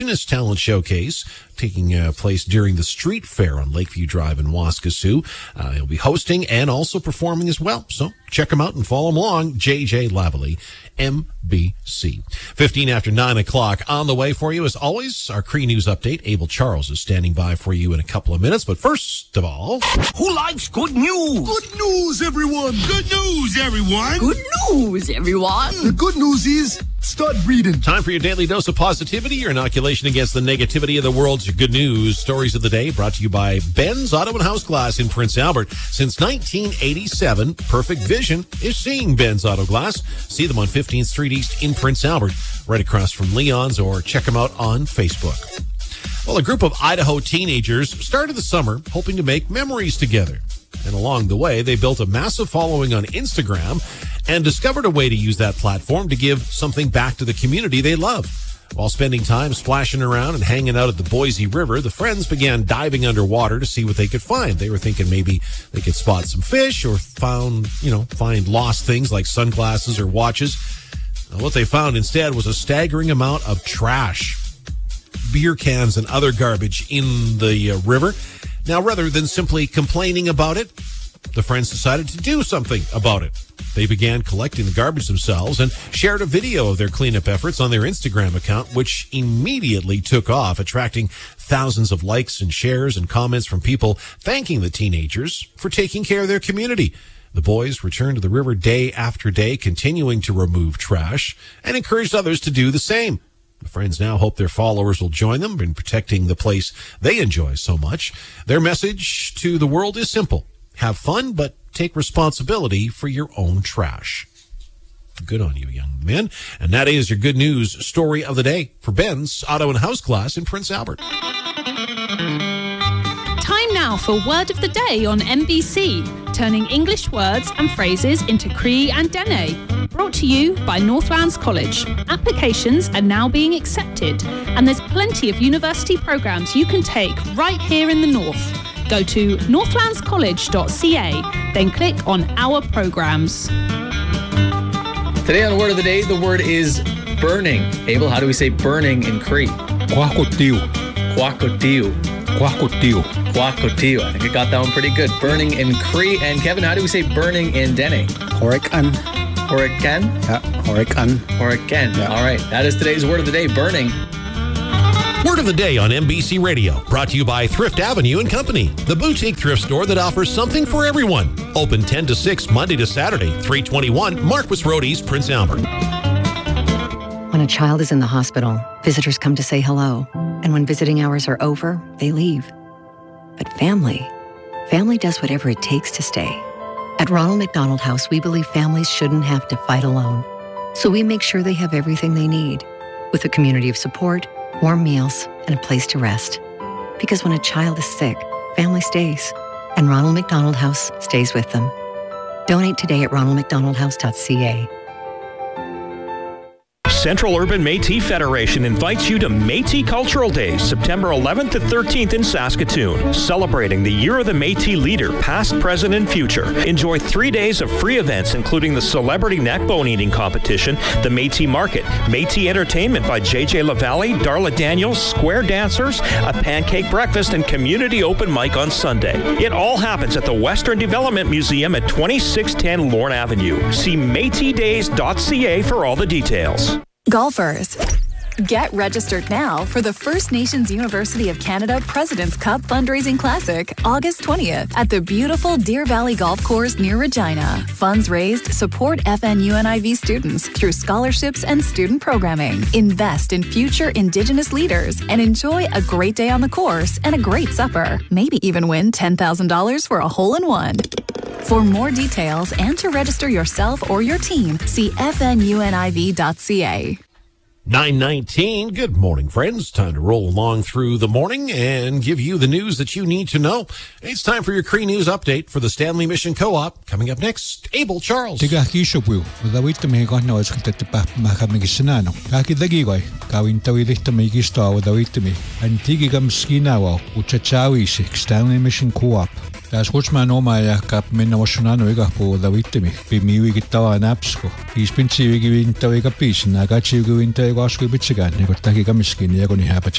Talent Showcase taking place during the street fair on Lakeview Drive in Waskesiu. He'll be hosting and also performing as well. So check him out and follow him along. JJ Lavalley, MBC. 15 after 9 o'clock on the way for you. As always, our Cree News update. Abel Charles is standing by for you in a couple of minutes. But first of all, who likes good news? Good news, everyone. Good news, everyone. Good news, everyone. The good news is start breathing. Time for your daily dose of positivity, your inoculation against the negativity of the world's good news. Stories of the day brought to you by Ben's Auto and House Glass in Prince Albert. Since 1987, Perfect Vision is seeing Ben's Auto Glass. See them on 15th Street East in Prince Albert, right across from Leon's, or check them out on Facebook. Well, a group of Idaho teenagers started the summer hoping to make memories together. And along the way, they built a massive following on Instagram and discovered a way to use that platform to give something back to the community they love. While spending time splashing around and hanging out at the Boise River, the friends began diving underwater to see what they could find. They were thinking maybe they could spot some fish or find lost things like sunglasses or watches. What they found instead was a staggering amount of trash, beer cans and other garbage in the river. Now, rather than simply complaining about it, the friends decided to do something about it. They began collecting the garbage themselves and shared a video of their cleanup efforts on their Instagram account, which immediately took off, attracting thousands of likes and shares and comments from people thanking the teenagers for taking care of their community. The boys returned to the river day after day, continuing to remove trash, and encouraged others to do the same. The friends now hope their followers will join them in protecting the place they enjoy so much. Their message to the world is simple. Have fun, but take responsibility for your own trash. Good on you, young men. And that is your good news story of the day for Ben's Auto and House Glass in Prince Albert. Time now for Word of the Day on MBC, turning English words and phrases into Cree and Dene. Brought to you by Northlands College. Applications are now being accepted, and there's plenty of university programs you can take right here in the North. Go to northlandscollege.ca, then click on Our Programs. Today on Word of the Day, the word is burning. Abel, how do we say burning in Cree? Kwakotiu. Kwakotiu. Kwakotiu. Kwakotiu. I think I got that one pretty good. Burning in Cree. And Kevin, how do we say burning in Dene? Horikan. Horikan? Yeah, horikan. Horikan. Yeah. All right. That is today's Word of the Day, burning. Word of the Day on MBC Radio, brought to you by Thrift Avenue and Company, the boutique thrift store that offers something for everyone. Open 10 to 6 Monday to Saturday, 321 Marquis Road East, Prince Albert. When a child is in the hospital, visitors come to say hello. And when visiting hours are over, they leave. But family does whatever it takes to stay. At Ronald McDonald House, we believe families shouldn't have to fight alone. So we make sure they have everything they need, with a community of support, warm meals, and a place to rest. Because when a child is sick, family stays, and Ronald McDonald House stays with them. Donate today at ronaldmcdonaldhouse.ca. Central Urban Métis Federation invites you to Métis Cultural Days, September 11th to 13th in Saskatoon, celebrating the Year of the Métis leader, past, present, and future. Enjoy 3 days of free events, including the Celebrity Neck Bone Eating Competition, the Métis Market, Métis Entertainment by JJ Lavalley, Darla Daniels, Square Dancers, a pancake breakfast, and community open mic on Sunday. It all happens at the Western Development Museum at 2610 Lorne Avenue. See métisdays.ca for all the details. Golfers, get registered now for the First Nations University of Canada President's Cup Fundraising Classic, August 20th at the beautiful Deer Valley Golf Course near Regina. Funds raised support FNUNIV students through scholarships and student programming. Invest in future Indigenous leaders and enjoy a great day on the course and a great supper. Maybe even win $10,000 for a hole-in-one. For more details and to register yourself or your team, see fnuniv.ca. 9:19. Good morning, friends. Time to roll along through the morning and give you the news that you need to know. It's time for your Cree News update for the Stanley Mission Co-op. Coming up next, Abel Charles. Tigakishopu, without me going to ask the Mahamigisanano. Kaki the Gigoi, Kawin Tawilita Megisto without me, and Tigigam Skinawa, Uchachawi, Stanley Mission Co-op. Tässä kutsmaan oma ja minna vasunano ikä puolta vittimi. Pimi vikittävää näpsko. Piispintsi vikivintä vikä piisin. Nää katsi vikivintä ja kaskui pitsikään. Niin kun täki kamiskin ja kun niin häpätsi.